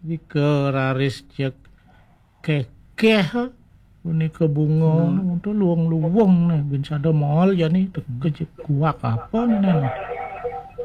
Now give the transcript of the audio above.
Wika raris cek kekeh punika bunga untuk luwung-luwung nih bin sada mall ya nih tekej kuak apa nih.